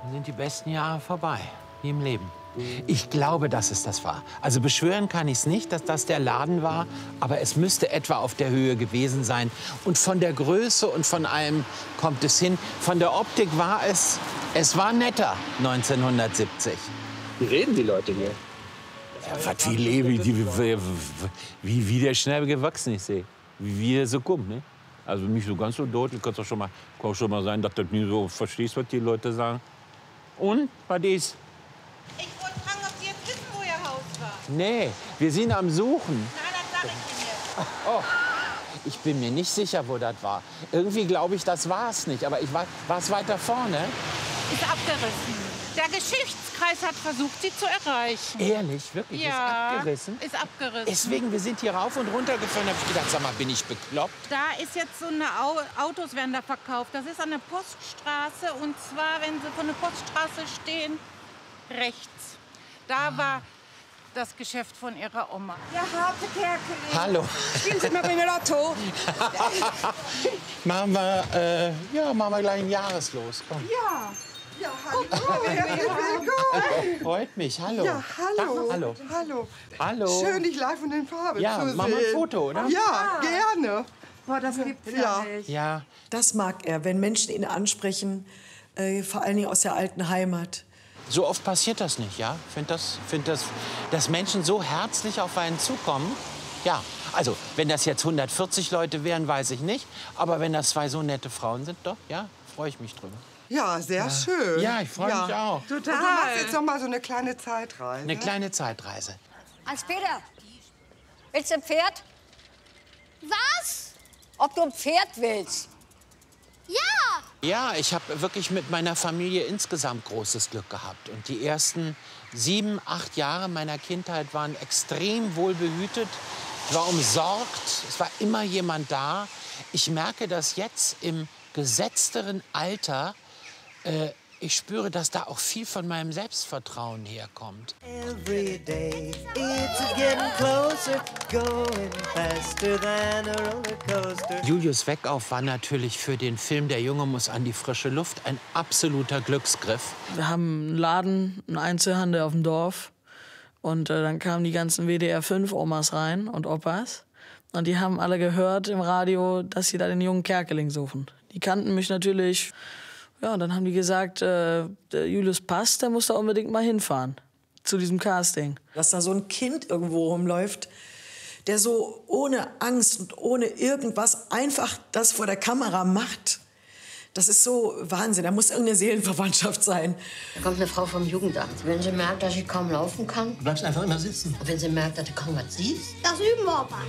Dann sind die besten Jahre vorbei, wie im Leben. Ich glaube, dass es das war. Also beschwören kann ich es nicht, dass das der Laden war, aber es müsste etwa auf der Höhe gewesen sein. Und von der Größe und von allem kommt es hin. Von der Optik war es war netter 1970. Wie reden die Leute hier? Ja, was wie lebe wie der schnell gewachsen ist, ey. Wie der so kommt, ne? Also nicht so ganz so deutlich, kann schon mal sein, dass du nicht so verstehst, was die Leute sagen. Und, was ist? Ich wollte fragen, ob Sie jetzt wissen, wo Ihr Haus war. Nee, wir sind am Suchen. Na, das sag ich Ihnen jetzt. Oh, ich bin mir nicht sicher, wo das war. Irgendwie glaube ich, das war es nicht. Aber war es weiter vorne? Ist abgerissen. Der Geschichtskreis hat versucht, Sie zu erreichen. Ehrlich, wirklich? Ja, ist abgerissen? ist abgerissen. Deswegen, wir sind hier rauf und runter gefahren. Da hab ich gedacht, sag mal, bin ich bekloppt? Da ist jetzt so eine Autos werden da verkauft. Das ist an der Poststraße. Und zwar, wenn Sie vor der Poststraße stehen, rechts. Da war das Geschäft von Ihrer Oma. Ja, harte Kerkeling. Hallo. Spielen Sie mal bei mir Lotto. machen wir gleich ein Jahreslos. Komm. Ja. Ja, hallo. Herzlich willkommen. Freut mich. Hallo. Ja, hallo. Hallo. Hallo. Hallo. Schön, dich live und in Farbe Ja, zu sehen. machen wir ein Foto, oder? Ja, gerne. Boah, das gibt's ja Ja. nicht. Ja. Das mag er, wenn Menschen ihn ansprechen, vor allen Dingen aus der alten Heimat. So oft passiert das nicht, ja? Find das, dass Menschen so herzlich auf einen zukommen. Ja, also, wenn das jetzt 140 Leute wären, weiß ich nicht. Aber wenn das zwei so nette Frauen sind, doch, ja, freue ich mich drüber. Ja, sehr schön. Ja, ich freue mich auch. Und du machst jetzt noch mal so eine kleine Zeitreise. Eine kleine Zeitreise. Hans-Peter, willst du ein Pferd? Was? Ob du ein Pferd willst? Ja! Ja, ich habe wirklich mit meiner Familie insgesamt großes Glück gehabt. Und die ersten 7, 8 Jahre meiner Kindheit waren extrem wohlbehütet. Ich war umsorgt, es war immer jemand da. Ich merke das jetzt im gesetzteren Alter. Ich spüre, dass da auch viel von meinem Selbstvertrauen herkommt. Every day it's getting closer, going faster than a roller coaster. Julius Weckauf war natürlich für den Film Der Junge muss an die frische Luft ein absoluter Glücksgriff. Wir haben einen Laden, einen Einzelhandel auf dem Dorf. Und dann kamen die ganzen WDR-5-Omas rein und Opas. Und die haben alle gehört im Radio, dass sie da den jungen Kerkeling suchen. Die kannten mich natürlich. Ja, und dann haben die gesagt, der Julius passt, der muss da unbedingt mal hinfahren zu diesem Casting. Dass da so ein Kind irgendwo rumläuft, der so ohne Angst und ohne irgendwas einfach das vor der Kamera macht. Das ist so Wahnsinn. Da muss irgendeine Seelenverwandtschaft sein. Da kommt eine Frau vom Jugendamt. Wenn sie merkt, dass ich kaum laufen kann, Du bleibst einfach immer sitzen. und wenn sie merkt, dass du kaum was siehst, Das üben wir, Opa.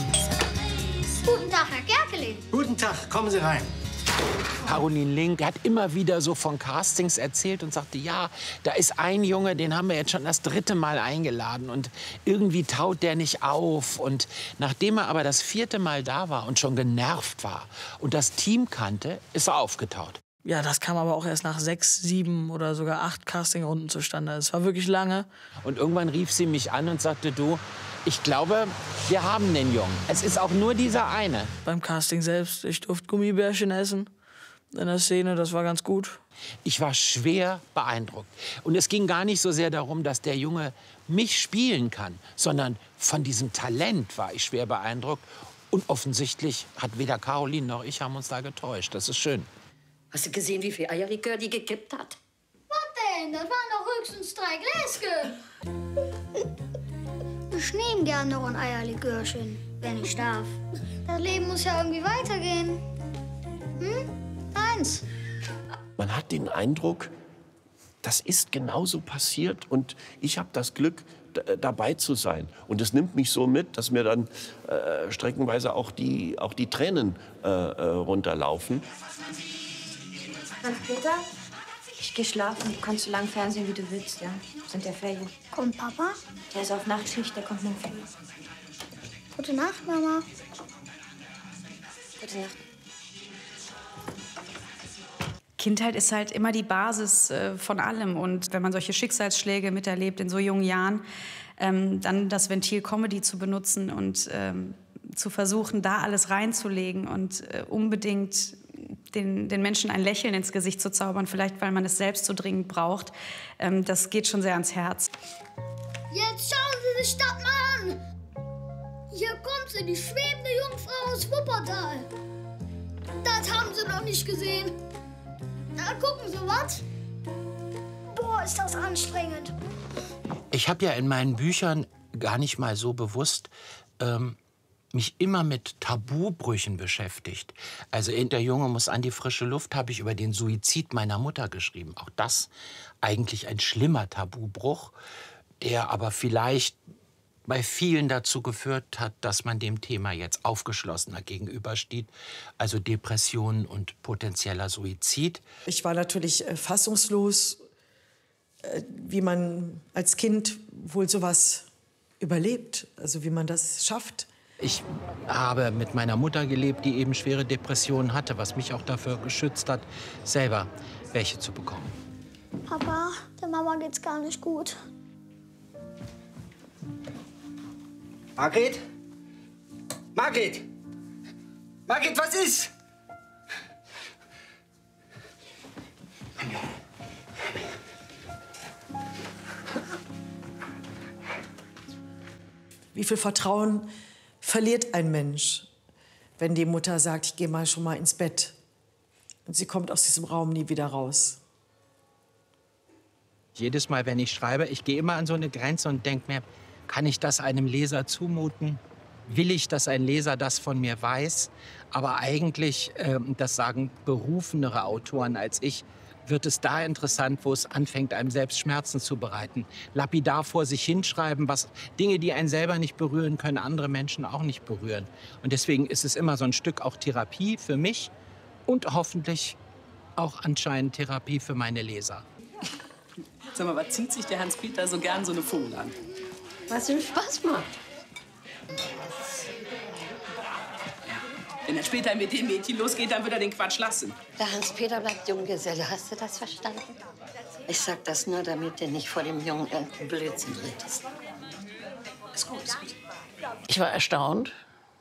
Guten Tag, Herr Kerkeling. Guten Tag, kommen Sie rein. Caroline Link hat immer wieder so von Castings erzählt und sagte, ja, da ist ein Junge, den haben wir jetzt schon das 3. Mal eingeladen und irgendwie taut der nicht auf. Und nachdem er aber das 4. Mal da war und schon genervt war und das Team kannte, ist er aufgetaut. Ja, das kam aber auch erst nach 6, 7 oder sogar 8 Castingrunden zustande. Es war wirklich lange. Und irgendwann rief sie mich an und sagte, du, ich glaube, wir haben den Jungen. Es ist auch nur dieser eine. Beim Casting selbst, ich durfte Gummibärchen essen in der Szene, das war ganz gut. Ich war schwer beeindruckt. Und es ging gar nicht so sehr darum, dass der Junge mich spielen kann, sondern von diesem Talent war ich schwer beeindruckt. Und offensichtlich hat weder Caroline noch ich haben uns da getäuscht. Das ist schön. hast du gesehen, wie viel Eierlikör die gekippt hat? Was denn? Das waren doch höchstens 3 Gläschen. Ich nehme gerne noch ein Eierlikörchen, wenn ich darf. Das Leben muss ja irgendwie weitergehen. Hm? Eins. Man hat den Eindruck, das ist genauso passiert und ich habe das Glück, dabei zu sein. Und es nimmt mich so mit, dass mir dann streckenweise auch die Tränen runterlaufen. Hans-Peter, ich geh schlafen. Du kannst so lange fernsehen, wie du willst, ja? Sind ja Ferien. Kommt Papa? Der ist auf Nachtschicht, der kommt morgen früh. Gute Nacht, Mama. Gute Nacht. Kindheit ist halt immer die Basis von allem. Und wenn man solche Schicksalsschläge miterlebt in so jungen Jahren, dann das Ventil Comedy zu benutzen und zu versuchen, da alles reinzulegen und unbedingt den Menschen ein Lächeln ins Gesicht zu zaubern, vielleicht weil man es selbst so dringend braucht, das geht schon sehr ans Herz. Jetzt schauen Sie sich das mal an. Hier kommt sie, die schwebende Jungfrau aus Wuppertal. Das haben Sie noch nicht gesehen. Na, gucken Sie, was? Boah, ist das anstrengend. Ich habe ja in meinen Büchern gar nicht mal so bewusst mich immer mit Tabubrüchen beschäftigt. Also in Der Junge muss an die frische Luft habe ich über den Suizid meiner Mutter geschrieben. Auch das eigentlich ein schlimmer Tabubruch, der aber vielleicht bei vielen dazu geführt hat, dass man dem Thema jetzt aufgeschlossener gegenübersteht. Also Depressionen und potenzieller Suizid. Ich war natürlich fassungslos, wie man als Kind wohl sowas überlebt, also wie man das schafft. Ich habe mit meiner Mutter gelebt, die eben schwere Depressionen hatte, was mich auch dafür geschützt hat, selber welche zu bekommen. Papa, der Mama geht's gar nicht gut. Margret? Margret? Margret, was ist? Wie viel Vertrauen verliert ein Mensch, wenn die Mutter sagt, ich gehe mal schon mal ins Bett. Und sie kommt aus diesem Raum nie wieder raus. Jedes Mal, wenn ich schreibe, ich gehe immer an so eine Grenze und denke mir, kann ich das einem Leser zumuten? Will ich, dass ein Leser das von mir weiß? Aber eigentlich, das sagen berufenere Autoren als ich, wird es da interessant, wo es anfängt, einem selbst Schmerzen zu bereiten. Lapidar vor sich hinschreiben, Dinge, die einen selber nicht berühren, können andere Menschen auch nicht berühren. Und deswegen ist es immer so ein Stück auch Therapie für mich und hoffentlich auch anscheinend Therapie für meine Leser. Sag mal, was zieht sich der Hans-Peter so gern so eine Vogel an? Was ihm Spaß macht. Wenn er später mit dem Mädchen losgeht, dann wird er den Quatsch lassen. Der Hans-Peter bleibt Junggeselle. Hast du das verstanden? Ich sag das nur, damit du nicht vor dem Jungen irgendeinen Blödsinn redest. Ist gut, ist gut. Ich war erstaunt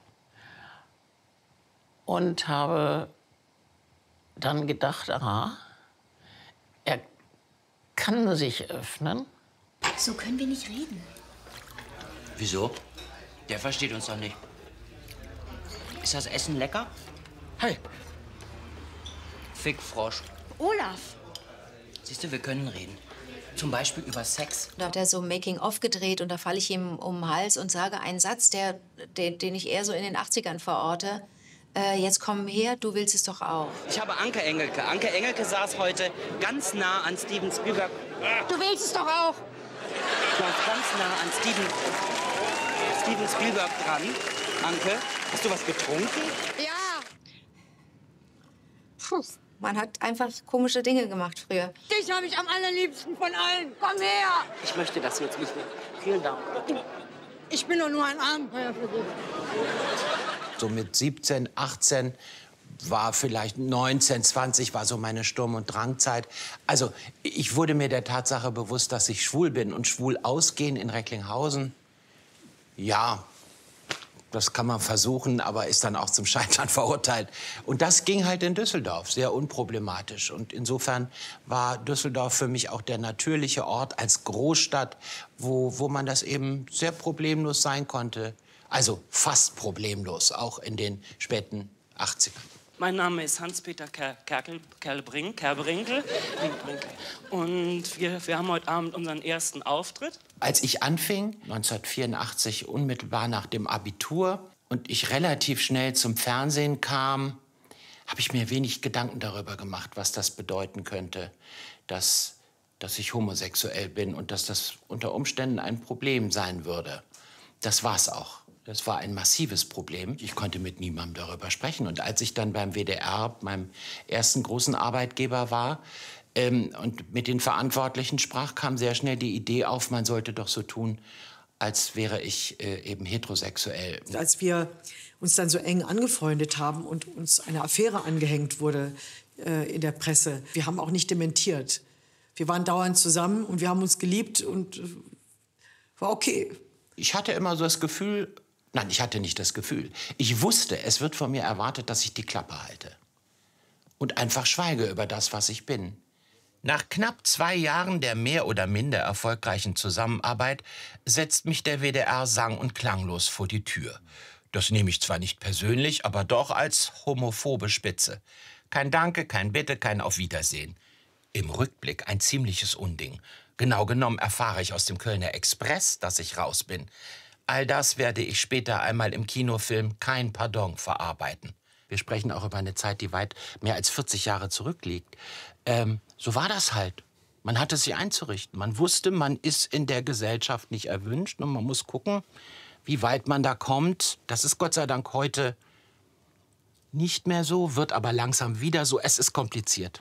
und habe dann gedacht, aha, er kann sich öffnen. So können wir nicht reden. Wieso? Der versteht uns doch nicht. Ist das Essen lecker? Hey. Fickfrosch. Olaf. Siehst du, wir können reden. Zum Beispiel über Sex. Da hat er so Making-of gedreht und da falle ich ihm um den Hals und sage einen Satz, den ich eher so in den 80ern verorte. Jetzt komm her, du willst es doch auch. Ich habe Anke Engelke. Anke Engelke saß heute ganz nah an Steven Spielberg. Du willst es doch auch. Ganz nah an Steven Spielberg dran. Anke, hast du was getrunken? Ja. Puh, man hat einfach komische Dinge gemacht früher. Dich habe ich am allerliebsten von allen. Komm her. Ich möchte das jetzt nicht mehr. Vielen Dank. Ich bin doch nur ein Abenteuer für dich. So mit 17, 18 war vielleicht 19, 20 war so meine Sturm- und Drangzeit. Also ich wurde mir der Tatsache bewusst, dass ich schwul bin. Und schwul ausgehen in Recklinghausen, ja, das kann man versuchen, aber ist dann auch zum Scheitern verurteilt. Und das ging halt in Düsseldorf, sehr unproblematisch. Und insofern war Düsseldorf für mich auch der natürliche Ort als Großstadt, wo man das eben sehr problemlos sein konnte. Also fast problemlos, auch in den späten 80ern. Mein Name ist Hans-Peter Kerbrinkel. Und wir haben heute Abend unseren ersten Auftritt. Als ich anfing, 1984, unmittelbar nach dem Abitur, und ich relativ schnell zum Fernsehen kam, habe ich mir wenig Gedanken darüber gemacht, was das bedeuten könnte, dass ich homosexuell bin und dass das unter Umständen ein Problem sein würde. Das war's auch. Das war ein massives Problem. Ich konnte mit niemandem darüber sprechen. Und als ich dann beim WDR, meinem ersten großen Arbeitgeber war, und mit den Verantwortlichen sprach, kam sehr schnell die Idee auf, man sollte doch so tun, als wäre ich eben heterosexuell. Als wir uns dann so eng angefreundet haben und uns eine Affäre angehängt wurde in der Presse, wir haben auch nicht dementiert. Wir waren dauernd zusammen und wir haben uns geliebt und war okay. Ich hatte immer so das Gefühl, nein, ich hatte nicht das Gefühl. Ich wusste, es wird von mir erwartet, dass ich die Klappe halte. und einfach schweige über das, was ich bin. Nach knapp 2 Jahren der mehr oder minder erfolgreichen Zusammenarbeit setzt mich der WDR sang- und klanglos vor die Tür. Das nehme ich zwar nicht persönlich, aber doch als homophobe Spitze. Kein Danke, kein Bitte, kein Auf Wiedersehen. Im Rückblick ein ziemliches Unding. Genau genommen erfahre ich aus dem Kölner Express, dass ich raus bin. All das werde ich später einmal im Kinofilm Kein Pardon verarbeiten. Wir sprechen auch über eine Zeit, die weit mehr als 40 Jahre zurückliegt. So war das halt. Man hatte sich einzurichten. Man wusste, man ist in der Gesellschaft nicht erwünscht und man muss gucken, wie weit man da kommt. Das ist Gott sei Dank heute nicht mehr so, wird aber langsam wieder so. Es ist kompliziert.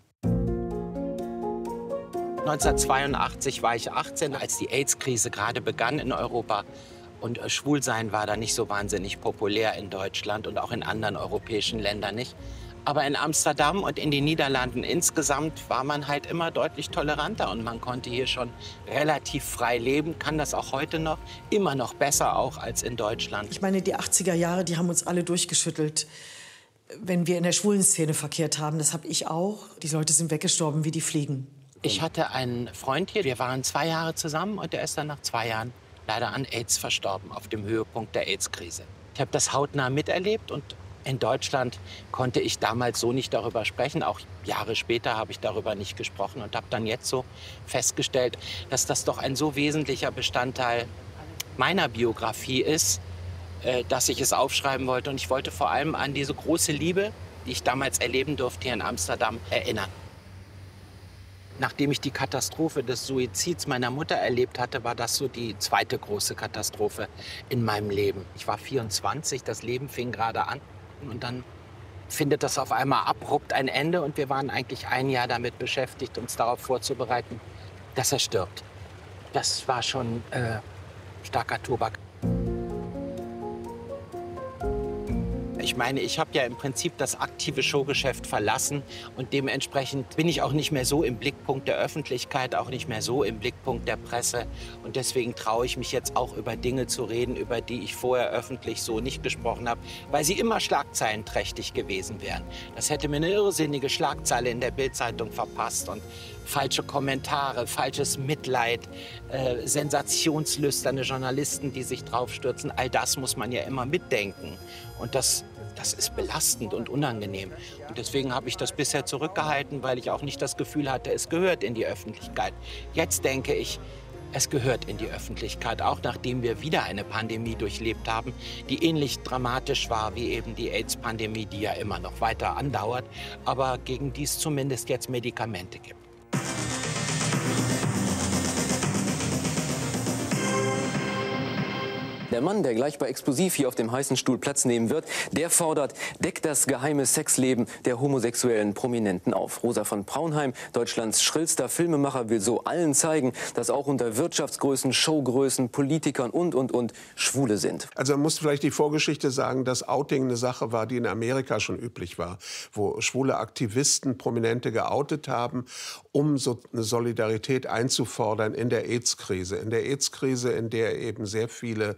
1982 war ich 18, als die AIDS-Krise gerade begann in Europa. Und Schwulsein war da nicht so wahnsinnig populär in Deutschland und auch in anderen europäischen Ländern nicht. Aber in Amsterdam und in den Niederlanden insgesamt war man halt immer deutlich toleranter und man konnte hier schon relativ frei leben, kann das auch heute noch, immer noch besser auch als in Deutschland. Ich meine, die 80er Jahre, die haben uns alle durchgeschüttelt. Wenn wir in der schwulen Szene verkehrt haben, das habe ich auch. Die Leute sind weggestorben wie die Fliegen. Ich hatte einen Freund hier, wir waren 2 Jahre zusammen und der ist dann nach 2 Jahren leider an AIDS verstorben, auf dem Höhepunkt der AIDS-Krise. Ich habe das hautnah miterlebt und in Deutschland konnte ich damals so nicht darüber sprechen. Auch Jahre später habe ich darüber nicht gesprochen und habe dann jetzt so festgestellt, dass das doch ein so wesentlicher Bestandteil meiner Biografie ist, dass ich es aufschreiben wollte. Und ich wollte vor allem an diese große Liebe, die ich damals erleben durfte hier in Amsterdam, erinnern. Nachdem ich die Katastrophe des Suizids meiner Mutter erlebt hatte, war das so die zweite große Katastrophe in meinem Leben. Ich war 24, das Leben fing gerade an und dann findet das auf einmal abrupt ein Ende und wir waren eigentlich 1 Jahr damit beschäftigt, uns darauf vorzubereiten, dass er stirbt. Das war schon starker Tobak. Ich meine, ich habe ja im Prinzip das aktive Showgeschäft verlassen und dementsprechend bin ich auch nicht mehr so im Blickpunkt der Öffentlichkeit, auch nicht mehr so im Blickpunkt der Presse. Und deswegen traue ich mich jetzt auch über Dinge zu reden, über die ich vorher öffentlich so nicht gesprochen habe, weil sie immer schlagzeilenträchtig gewesen wären. Das hätte mir eine irrsinnige Schlagzeile in der Bild-Zeitung verpasst und falsche Kommentare, falsches Mitleid, sensationslüsterne Journalisten, die sich draufstürzen. All das muss man ja immer mitdenken. Und das ist belastend und unangenehm. Und deswegen habe ich das bisher zurückgehalten, weil ich auch nicht das Gefühl hatte, es gehört in die Öffentlichkeit. Jetzt denke ich, es gehört in die Öffentlichkeit, auch nachdem wir wieder eine Pandemie durchlebt haben, die ähnlich dramatisch war wie eben die AIDS-Pandemie, die ja immer noch weiter andauert, aber gegen die es zumindest jetzt Medikamente gibt. Der Mann, der gleich bei Explosiv hier auf dem heißen Stuhl Platz nehmen wird, der fordert, deckt das geheime Sexleben der homosexuellen Prominenten auf. Rosa von Praunheim, Deutschlands schrillster Filmemacher, will so allen zeigen, dass auch unter Wirtschaftsgrößen, Showgrößen, Politikern und Schwule sind. Also man muss vielleicht die Vorgeschichte sagen, dass Outing eine Sache war, die in Amerika schon üblich war, wo schwule Aktivisten Prominente geoutet haben, um so eine Solidarität einzufordern in der AIDS-Krise. In der AIDS-Krise, in der eben sehr viele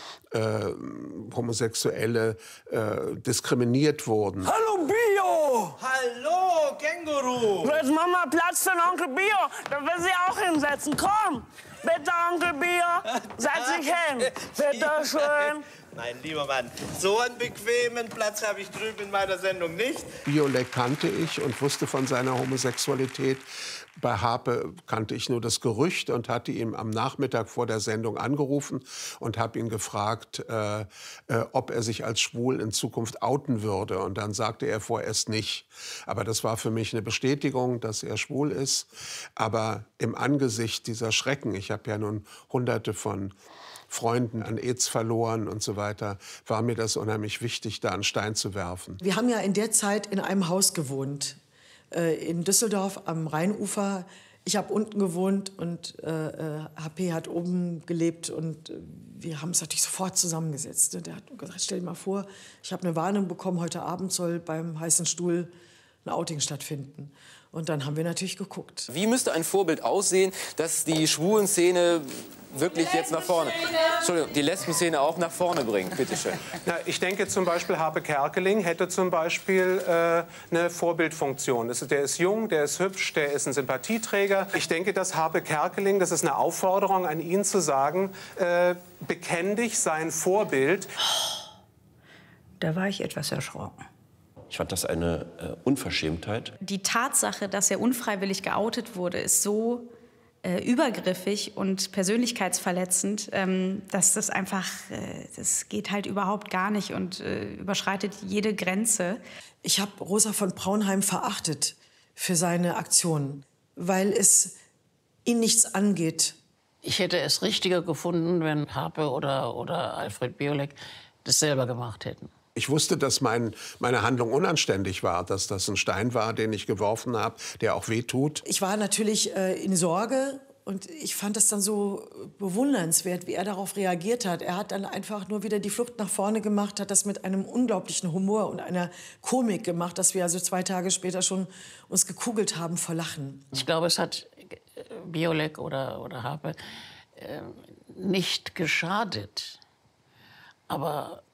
Homosexuelle diskriminiert wurden. Hallo Bio! Hallo Känguru! So, jetzt mach mal Platz für den Onkel Bio. Da will sie auch hinsetzen. Komm! Bitte, Onkel Bio! Setz dich hin! Bitte schön! Nein, lieber Mann, so einen bequemen Platz habe ich drüben in meiner Sendung nicht. Biolek kannte ich und wusste von seiner Homosexualität. Bei Harpe kannte ich nur das Gerücht und hatte ihn am Nachmittag vor der Sendung angerufen und habe ihn gefragt, ob er sich als schwul in Zukunft outen würde. Und dann sagte er vorerst nicht. Aber das war für mich eine Bestätigung, dass er schwul ist. Aber im Angesicht dieser Schrecken, ich habe ja nun Hunderte von Freunden an AIDS verloren und so weiter, war mir das unheimlich wichtig, da einen Stein zu werfen. Wir haben ja in der Zeit in einem Haus gewohnt, in Düsseldorf am Rheinufer. Ich habe unten gewohnt und HP hat oben gelebt und wir haben uns natürlich sofort zusammengesetzt. Der hat gesagt, stell dir mal vor, ich habe eine Warnung bekommen, heute Abend soll beim heißen Stuhl ein Outing stattfinden. Und dann haben wir natürlich geguckt. Wie müsste ein Vorbild aussehen, dass die Schwulen-Szene wirklich jetzt nach vorne, Entschuldigung, die Lesben-Szene auch nach vorne bringt? Bitte schön. Na, ich denke zum Beispiel, Habe Kerkeling hätte zum Beispiel eine Vorbildfunktion. Der ist jung, der ist hübsch, der ist ein Sympathieträger. Ich denke, dass Habe Kerkeling, das ist eine Aufforderung an ihn zu sagen, bekenn dich, sei ein Vorbild. Da war ich etwas erschrocken. Ich fand das eine Unverschämtheit. Die Tatsache, dass er unfreiwillig geoutet wurde, ist so übergriffig und persönlichkeitsverletzend, dass das einfach, das geht halt überhaupt gar nicht und überschreitet jede Grenze. Ich habe Rosa von Braunheim verachtet für seine Aktionen, weil es ihn nichts angeht. Ich hätte es richtiger gefunden, wenn Harpe oder Alfred Biolek das selber gemacht hätten. Ich wusste, dass meine Handlung unanständig war, dass das ein Stein war, den ich geworfen habe, der auch wehtut. Ich war natürlich in Sorge und ich fand es dann so bewundernswert, wie er darauf reagiert hat. Er hat dann einfach nur wieder die Flucht nach vorne gemacht, hat das mit einem unglaublichen Humor und einer Komik gemacht, dass wir also 2 Tage später schon uns gekugelt haben vor Lachen. Ich glaube, es hat Biolek oder Harpe nicht geschadet, aber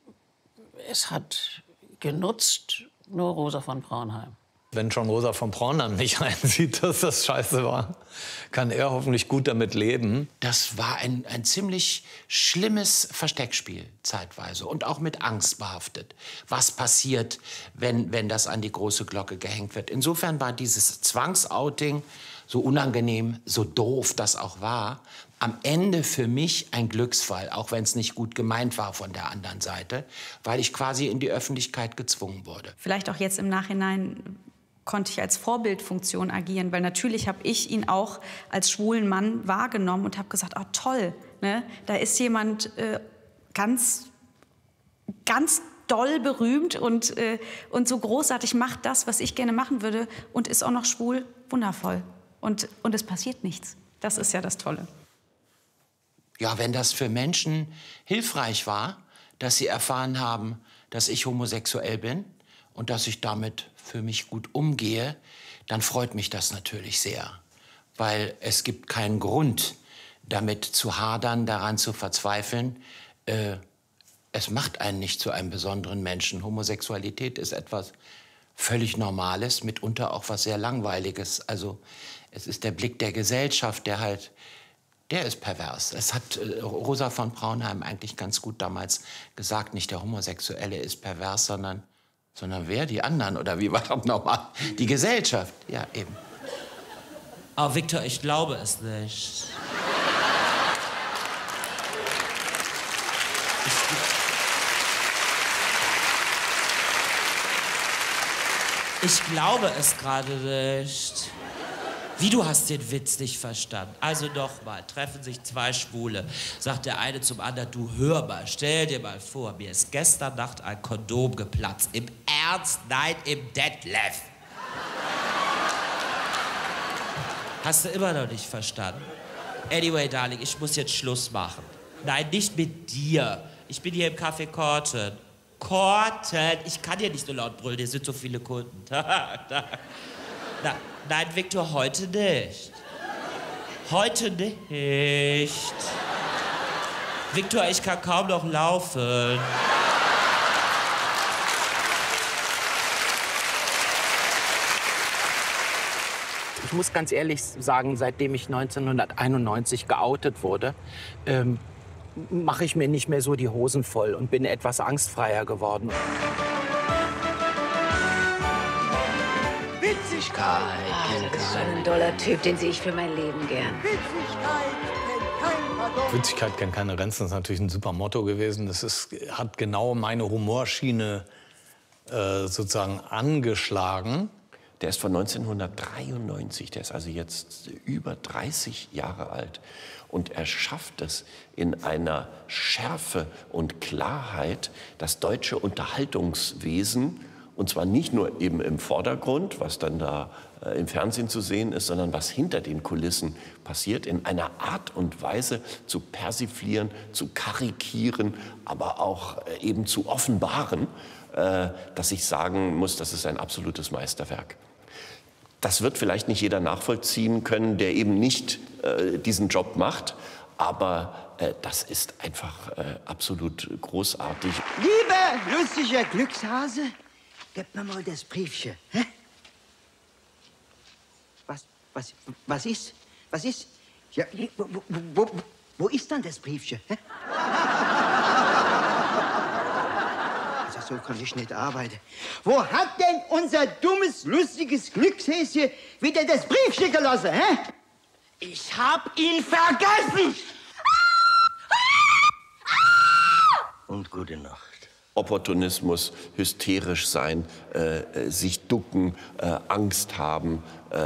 es hat genutzt nur Rosa von Braunheim. Wenn schon Rosa von Braunheim nicht einsieht, dass das scheiße war, kann er hoffentlich gut damit leben. Das war ein ziemlich schlimmes Versteckspiel zeitweise und auch mit Angst behaftet. Was passiert, wenn das an die große Glocke gehängt wird? Insofern war dieses Zwangsouting, so unangenehm, so doof das auch war, am Ende für mich ein Glücksfall, auch wenn es nicht gut gemeint war von der anderen Seite, weil ich quasi in die Öffentlichkeit gezwungen wurde. Vielleicht auch jetzt im Nachhinein konnte ich als Vorbildfunktion agieren, weil natürlich habe ich ihn auch als schwulen Mann wahrgenommen und habe gesagt, oh toll, ne? Da ist jemand ganz doll berühmt und so großartig, macht das, was ich gerne machen würde und ist auch noch schwul, wundervoll. Und es passiert nichts. Das ist ja das Tolle. Ja, wenn das für Menschen hilfreich war, dass sie erfahren haben, dass ich homosexuell bin und dass ich damit für mich gut umgehe, dann freut mich das natürlich sehr. Weil es gibt keinen Grund, damit zu hadern, daran zu verzweifeln. Es macht einen nicht zu einem besonderen Menschen. Homosexualität ist etwas völlig Normales, mitunter auch was sehr Langweiliges. Also es ist der Blick der Gesellschaft, der ist pervers. Das hat Rosa von Braunheim eigentlich ganz gut damals gesagt. Nicht der Homosexuelle ist pervers, sondern wer? Die anderen? Oder wie war das nochmal? Die Gesellschaft. Ja, eben. Aber Viktor, ich glaube es nicht. Ich glaube es gerade nicht. Wie, du hast den Witz nicht verstanden? Also nochmal, treffen sich 2 Schwule. Sagt der eine zum anderen, du hör mal, stell dir mal vor, mir ist gestern Nacht ein Kondom geplatzt. Im Ernst? Nein, im Detlef. Hast du immer noch nicht verstanden? Anyway, Darling, ich muss jetzt Schluss machen. Nein, nicht mit dir. Ich bin hier im Café Korten. Korten! Ich kann hier nicht so laut brüllen, hier sind so viele Kunden. Nein, Viktor, heute nicht. Heute nicht. Viktor, ich kann kaum noch laufen. Ich muss ganz ehrlich sagen, seitdem ich 1991 geoutet wurde, mache ich mir nicht mehr so die Hosen voll und bin etwas angstfreier geworden. Witzigkeit. Das ist so ein doller Typ, den sehe ich für mein Leben gern. Witzigkeit kennt keine Grenzen, das ist natürlich ein super Motto gewesen. Das hat genau meine Humorschiene sozusagen angeschlagen. Der ist von 1993, der ist also jetzt über 30 Jahre alt. Und er schafft es in einer Schärfe und Klarheit, das deutsche Unterhaltungswesen, und zwar nicht nur eben im Vordergrund, was dann da im Fernsehen zu sehen ist, sondern was hinter den Kulissen passiert, in einer Art und Weise zu persiflieren, zu karikieren, aber auch eben zu offenbaren, dass ich sagen muss, das ist ein absolutes Meisterwerk. Das wird vielleicht nicht jeder nachvollziehen können, der eben nicht diesen Job macht. Aber das ist einfach absolut großartig. Lieber lustiger Glückshase, gib mir mal das Briefchen. Hä? Was ist? Was ist? Ja, wo ist dann das Briefchen? Hä? Also so kann ich nicht arbeiten. Wo hat denn unser dummes, lustiges Glückshäschen wieder das Briefchen gelassen? Hä? Ich hab ihn vergessen! Und gute Nacht. Opportunismus, hysterisch sein, sich ducken, Angst haben,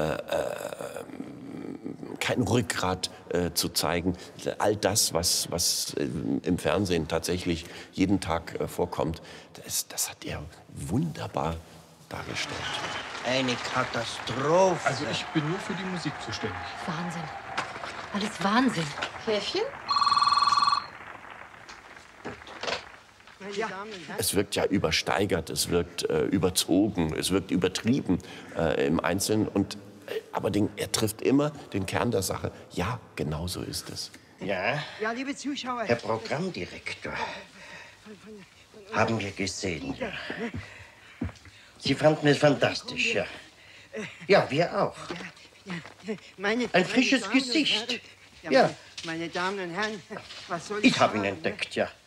kein Rückgrat zu zeigen. All das, was im Fernsehen tatsächlich jeden Tag vorkommt, das hat er wunderbar dargestellt. Eine Katastrophe. Also ich bin nur für die Musik zuständig. Wahnsinn. Alles Wahnsinn. Käffchen? Es wirkt ja übersteigert, es wirkt überzogen, es wirkt übertrieben im Einzelnen. Aber er trifft immer den Kern der Sache. Ja, genau so ist es. Ja, Ja, liebe Zuschauer. Herr Programmdirektor, haben wir gesehen. Ja. Sie fanden es fantastisch, ja. Ja, wir auch. Ein frisches Gesicht. Ja. Meine Damen und Herren, was soll Ich habe ihn entdeckt, ja.